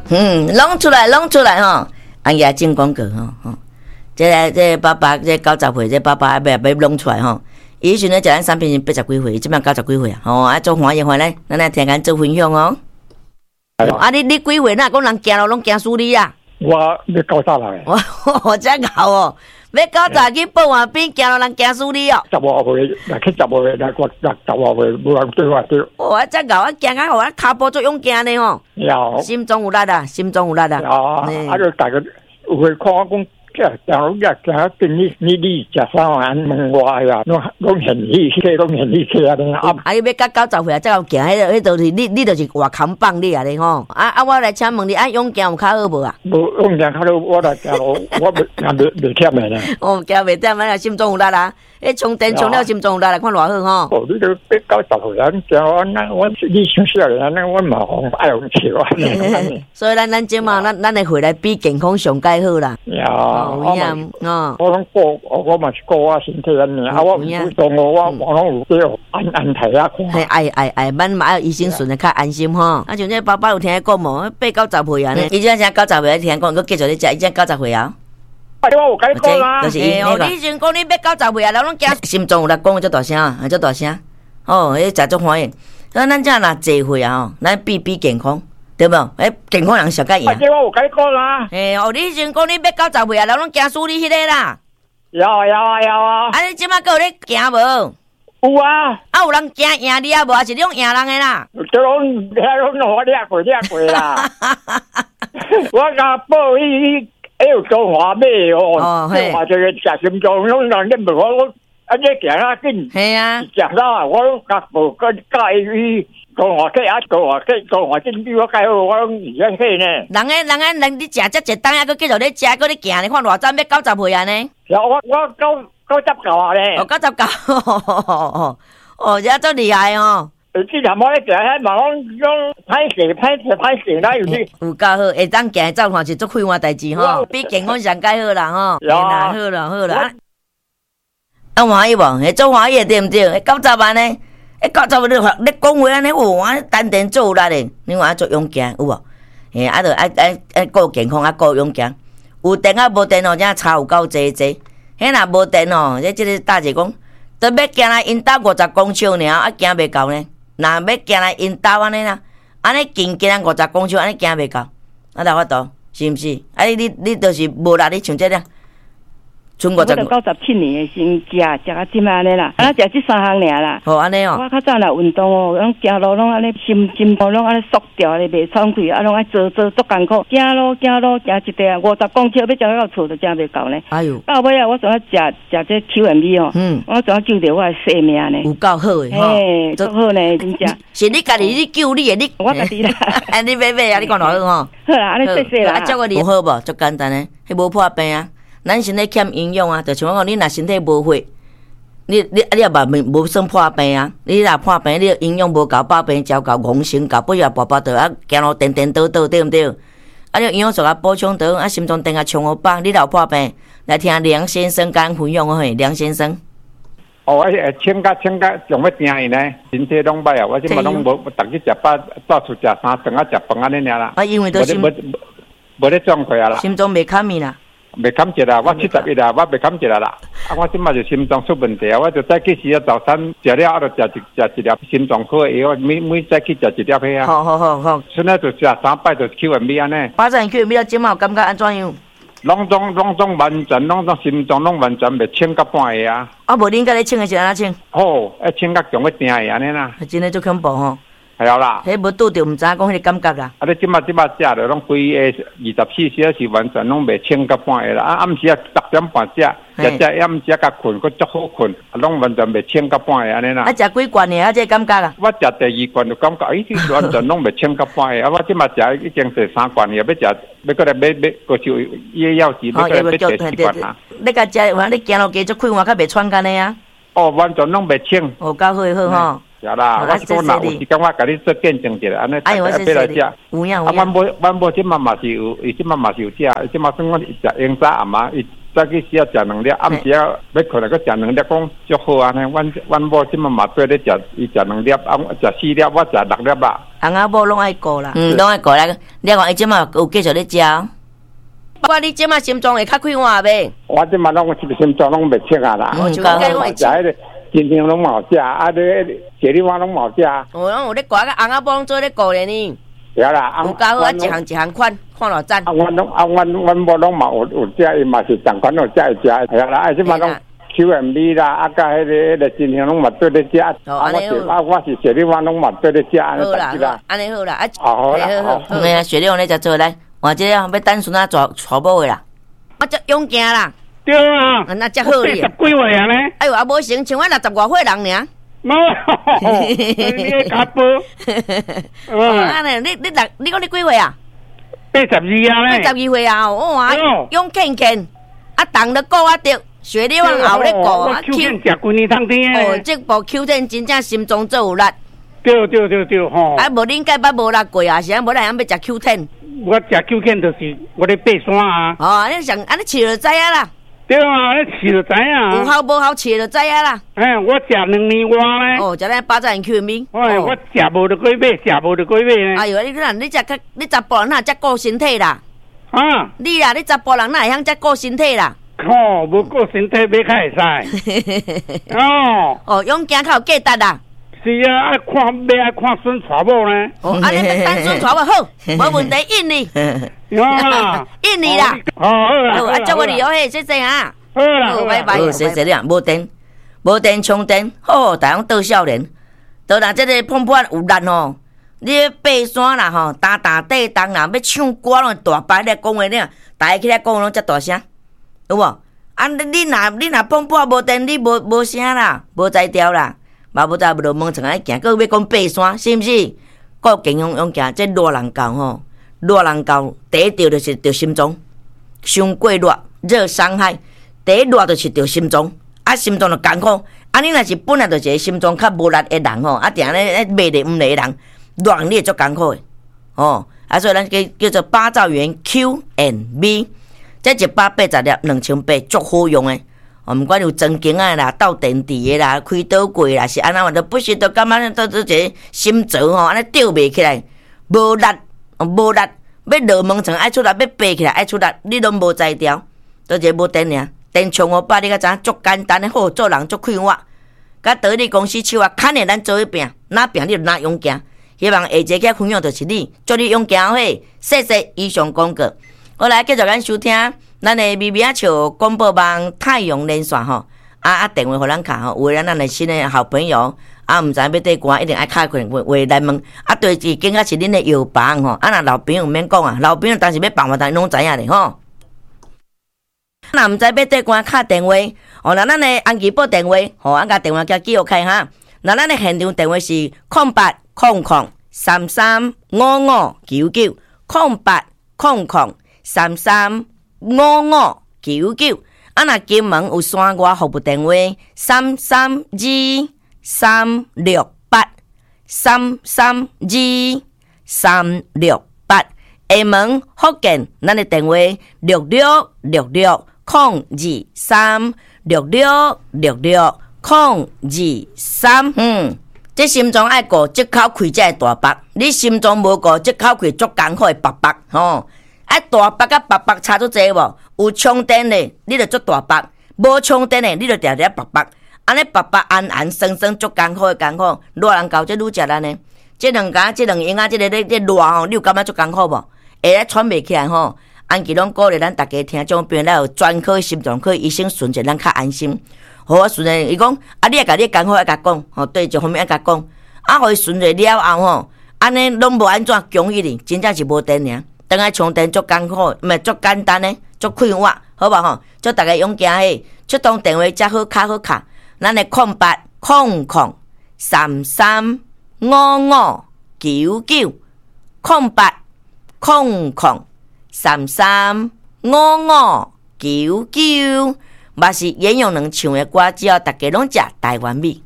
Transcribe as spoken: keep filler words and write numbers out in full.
嗯，弄出来，弄出来吼！阿爷进广告吼吼，这个这个爸爸这九十岁，这爸爸要要弄出来吼。以前咧，食咱产品是八十几岁，即摆九十几岁啊！吼，啊做欢迎回来，咱来听咱做分享哦。啊，你你几岁呐？讲人行路拢行输你啊？ 我要九十来。 我我真搞哦！要九十去报完兵，行路人行输你哦。 十五岁，来去十五岁，来我十十五岁，无人对我对。 我真搞，我行啊，我骹步做勇行呢吼。 有。 心中有力啊，心中有力啊。 有。啊，就大家有会看我讲。假如日假跟你你你食三万问我呀，拢拢现你去，拢现你去啊！啊， 啊，你要到九十岁啊，才有行，迄个迄就是你你就是外扛棒你啊咧吼！啊啊，我来请问你，啊，勇行有较好无啊？ 无勇行较好，我来行路，我袂行袂袂忝的呢。 哦，行袂忝啊，心中有力啊！迄充电充了心中有力来看偌好吼！ 哦，你都八九十岁人行我那我你想少年那我嘛好爱用笑啊！ 所以咱咱即嘛，咱咱的回来比健康上介好啦。 呀， 有影哦。 我拢顾我嘛是顾我身体安尼，啊我唔动我我我拢有叫安安睇啊看。 系爱爱爱，咱嘛要医生顺的较安心吼。啊，像这爸爸有听讲无？八九十岁啊，伊只只九十岁听讲，佮继续咧食，伊只九十岁啊。 啊，我有甲你讲啦。 就是伊那个。你先讲你要九十岁啊，然后拢惊心中有力，讲遮大声啊，遮大声。哦，迄食足欢喜。所以咱遮若坐岁啊吼，咱比比健康。对无？诶，健康人上介赢。 啊，这我有甲你讲啦。 诶，哦，你先讲你要九十岁啊，然后拢惊输你迄个啦。 有啊有啊有啊。 啊，你即马搁有咧行无？ 有啊。 啊，有人惊赢你啊无？还是你用赢人诶啦？ 这拢遐拢我掠过掠过啦。我甲报伊。哎呦，中华买哦，中华这个食心脏，拢人恁无我，啊，你行啊紧， 系啊， 食啦，我拢甲无跟教伊中华计啊，中华计中华真比我介好，我拢而家去呢。 人诶，人诶，人你食遮一当，还佫继续咧食，佫咧行，你看偌早要九十岁啊呢？ 有我我九九十九啊咧。 哦，九十九，哦，遮足厉害哦。 即头我咧行，迄嘛拢拢歹势歹势歹势啦，有啲有够好，会当行走看是足快活代志吼，比健康上介好啦吼。 有啊， 好啦好啦。啊，欢喜无？迄做欢喜对毋对？迄九十万呢？迄九十万你你讲话安尼，有啊，单单做有力咧，你话做勇行有无？嘿，啊，着爱爱爱顾健康，啊顾勇行。有电啊无电哦，遮差有够济济。迄若无电哦，这即个大姐讲，都要行来因兜五十公尺尔，啊行袂到呢。若要行来因兜安尼啦，安尼近近啊五十公尺，安尼行袂到，啊哪法度？是毋是？啊你你你就是无力，你像这俩，剩五十。 我九十七年诶，先食食啊即安尼啦，啊食即三项尔啦。 哦，安尼哦。 我较早若运动哦，拢行路拢安尼心心部拢安尼缩掉，安尼袂喘气，啊拢爱做做足艰苦，行路行路行一地啊五十公尺，要走到厝就行袂到呢。 哎呦！ 到尾啊，我总要食食这 Q M B 哦，嗯，我总要救着我诶性命呢。 有够好诶，吼， 嘿，足好呢，真正。 是你家己你救你诶，你我家己啦。 哎，你买买啊，你讲偌好吼？ 好啦，安尼谢谢啦。 啊，照个你好无？足简单诶，迄无破病啊。咱身体欠营养啊，就像我讲，你若身体无血，你你你也无无算破病啊。你若破病，你营养无够，百病交够，五行够，不要跋跋倒啊，行路颠颠倒倒，对毋对？啊，你营养素啊补充倒，啊，心脏定啊充好饱，你若破病，来听梁先生甲分享哦嘿，梁先生。 哦，我诶，请假请假，上要听伊呢，身体拢歹啊，我即嘛拢无，逐日食饱，到厝食三顿啊，食饭安尼尔啦。 啊，因为都心无无咧状态啊啦。 心脏袂堪咪啦。 袂堪一啦，我七十一啦，我袂堪一啦啦。啊，我即马就心脏出问题啊，我就早起时啊早餐食了，啊，就食一食一粒心脏科的药，每每早起食一粒迄啊。 好好好好。 现在就食三摆就 Q M B 安尼。 巴掌 Q M B 即马有感觉安怎样？ 拢总拢总完全，拢总心脏拢完全袂清到半下啊。 啊，无恁家咧清的是安怎清？ 哦，啊清到强要定的安尼啦。 真诶足恐怖吼。 系有啦， 迄无拄着，毋知影讲迄个感觉啦。 啊，你即马即马食着拢规个二十四小时完全拢袂清到半下啦。啊，暗时啊十点半食，食食暗时甲困，佫足好困，拢完全袂清到半下安尼啦。 啊，食几罐呢？啊，这感觉啊？ 我食第二罐就感觉，咦，这完全拢袂清到半下。啊，我即马食已经第三罐，又要食，要过来买买个就夜药时，要过来买第四罐啊。 你甲食，完你行路加足快活，较袂喘干呢啊？ 哦，完全拢袂清。 哦，够好好吼。 是啦，我讲若有时间我甲你做见证一下，安尼大家要来食。 有影有影。 啊，阮某阮某即马嘛是有，伊即马嘛是有食，伊即马算我食英早暗嘛，伊早起时啊食两粒，暗时啊要困来佫食两粒，讲足好安尼。阮阮某即马嘛对咧食，伊食两粒，啊食四粒，我食六粒啦。 翁仔某拢爱顾啦， 嗯，拢爱顾啦。你看伊即马有继续咧食。 不过你即马心脏会较快活呗？ 我即马拢是心脏拢袂切啊啦， 嗯， 就该我食迄个今天拢冇食，啊，你雪梨花拢冇食。 哦，拢有咧顾个翁仔某拢做咧顾咧呢。 对啦， 有加好啊，一项一项款，看偌赞。 啊，阮拢啊，阮阮某拢嘛有有食，伊嘛是同款有食会食，系啦，啊，即马拢 Q M B 啦，啊，甲迄个迄个今天拢嘛对咧食，啊，我是啊，我是雪梨花拢嘛对咧食，安尼啦，安尼好啦，啊， 好啦， 好好。 哎呀，雪梨花咧才做来，换即个要等孙仔娶娶某的啦。 我只勇行啦。 对啊， 那只好哩。 八十几岁啊呢？ 哎呦，啊无成，像我六十外岁人尔。 冇，你卡波。 啊，你你你六，你讲你几岁啊？ 八十二啊咧。八十二岁啊，哇，勇健健，啊，动得顾啊着，雪梨往后咧顾啊。 Q 天食几年汤天哦，这部 Q 天真正心脏做有力。 对对对对吼。 啊，无恁介捌无力过啊？是啊，无咱要食 Q 天。 我食 Q 天就是我咧爬山啊。 哦，你上安尼饲就知影啦。 对啊，你饲就知影。 有效无效饲就知影啦。 哎，我食两年外咧。 哦，食咱八十元 Q 米。 哎，我食无就过买，食无就过买咧。 哎呦，你看你食较，你查甫人哪会遮顾身体啦？ 啊！ 你啦，你查甫人哪会晓遮顾身体啦？ 哦，无顾身体要较会使。哦。 哦，勇行较有价值啦。 是啊，爱看要爱看孙娶某呢。 哦，安尼要等孙娶某好，无问题，印你。 啊， 印你啦。 哦，好啦。啊，祝我旅游嘿，谢谢啊。 好啦， 拜拜。 好，谢谢你啊，无电，无电充电，好，大家倒少年。倒若这个碰碰有力吼，你爬山啦吼，打打地动啦，要唱歌拢大摆咧讲话呢，大家起来讲拢遮大声，有无？啊，你你若你若碰碰无电，你无无声啦，无才调啦。嘛不知无门床爱行，佮要讲爬山，是毋是？佮健勇勇行，这热人高吼，热人高，第一着就是着心脏，伤过热，热伤害。第一热就是着心脏，啊心脏就艰苦。啊，你若是本来就是一个心脏较无力的人吼，啊定咧咧袂得毋嚟的人，热你会足艰苦的，哦。啊，所以咱叫叫做八兆元 Q and B， 这一百八十粒两千八，足好用的。哦，毋管有装经啊啦、斗电池的啦、开倒柜啦，是安那，就不是都感觉都都一个心轴吼，安尼吊袂起来，无力，无力，要落门床爱出来，要爬起来爱出来，你拢无才调，都一个无电尔，电充五百，你甲知影足简单的，好做人足快活。甲倒你公司手啊，牵着咱做一拼，哪拼你就哪勇行。希望下一节分享就是你，祝你勇行嘿，谢谢以上广告。好来，继续咱收听。咱的咪咪啊笑广播网太阳连线吼，啊啊电话互咱卡吼，为了咱的新的好朋友，啊毋知要缀歌，一定爱敲开话话来问，啊对是更加是恁的药房吼，啊若老朋友毋免讲啊，老朋友当时要办法，但拢知影咧吼。若毋知要缀歌敲电话，哦，若咱的安吉报电话，吼，啊甲电话叫记号开哈，若咱的现场电话是空八空空三三五五九九空八空空三三。五五九九，啊！若金门有山外服务电话三三二三六八三三二三六八，厦门福建咱的电话六六六六空二三六六六六空二三。嗯，这心脏爱顾，即口开才会大白。你心脏无顾，即口开足艰苦会白白吼。啊，大白甲白白差足济无？有充电的，你就足大白；无充电的，你就定定白白。安尼白白安安酸酸足艰苦的艰苦，热人搞这愈食咱呢。这两家这两婴仔这个咧咧热吼，你有感觉足艰苦无？会咧喘袂起来吼。安吉拢鼓励咱大家听种病，咱有专科心脏科医生顺着咱较安心。好啊，顺着伊讲，啊，你也甲你艰苦爱甲讲，吼，对这方面爱甲讲。啊，互伊顺着了后吼，安尼拢无安怎强伊哩，真正是无电尔。等下充电足艰苦，毋系足简单呢，足快活，好无吼？祝大家勇行嘿，出通电话才好卡好卡，咱的空八空空三三五五九九空八空空三三五五九九，嘛是沿用能唱的歌，只要大家拢食台湾味。